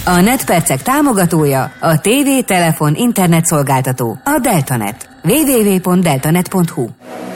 A netpercek támogatója a TV, telefon, internet szolgáltató, a Deltanet. www.deltanet.hu.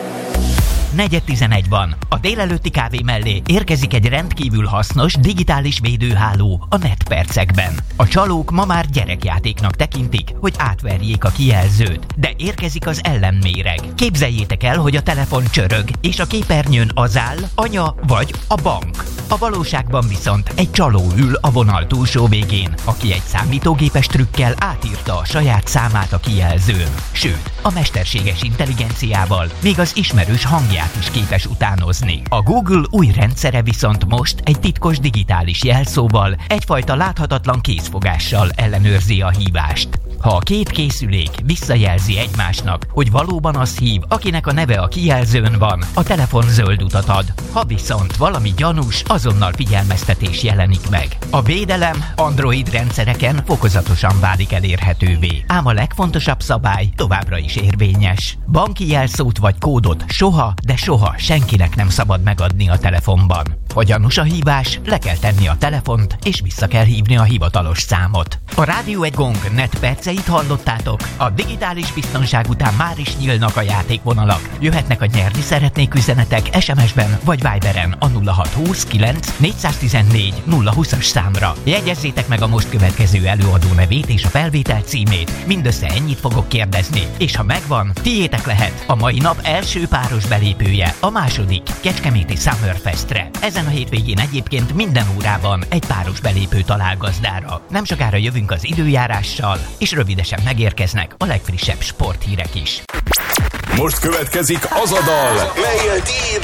4:11 van. A délelőtti kávé mellé érkezik egy rendkívül hasznos digitális védőháló a netpercekben. A csalók ma már gyerekjátéknak tekintik, hogy átverjék a kijelzőt, de érkezik az ellenméreg. Képzeljétek el, hogy a telefon csörög, és a képernyőn az áll, anya vagy a bank. A valóságban viszont egy csaló ül a vonal túlsó végén, aki egy számítógépes trükkel átírta a saját számát a kijelzőn. Sőt, a mesterséges intelligenciával még az ismerős hangját is képes utánozni. A Google új rendszere viszont most egy titkos digitális jelszóval, egyfajta láthatatlan kézfogással ellenőrzi a hívást. Ha a két készülék visszajelzi egymásnak, hogy valóban az hív, akinek a neve a kijelzőn van, a telefon zöld utat ad. Ha viszont valami gyanús, azonnal figyelmeztetés jelenik meg. A védelem Android rendszereken fokozatosan válik elérhetővé. Ám a legfontosabb szabály továbbra is érvényes. Banki jelszót vagy kódot soha, de soha senkinek nem szabad megadni a telefonban. Ha gyanús a hívás, le kell tenni a telefont, és vissza kell hívni a hivatalos számot. A Rádió Egy Gong netperceit hallottátok. A digitális biztonság után már is nyílnak a játékvonalak. Jöhetnek a nyerni szeretnék üzenetek SMS-ben vagy Viberen a 0620 9 414 020-as számra. Jegyezzétek meg a most következő előadó nevét és a felvétel címét. Mindössze ennyit fogok kérdezni, és ha megvan, tiétek lehet a mai nap első páros belépője a második Kecskeméti Summerfestre. Ezen a hétvégén egyébként minden órában egy páros belépő talál gazdára. Nem sokára jövünk az időjárással, és rövidesen megérkeznek a legfrissebb sporthírek is. Most következik az a dal, melyet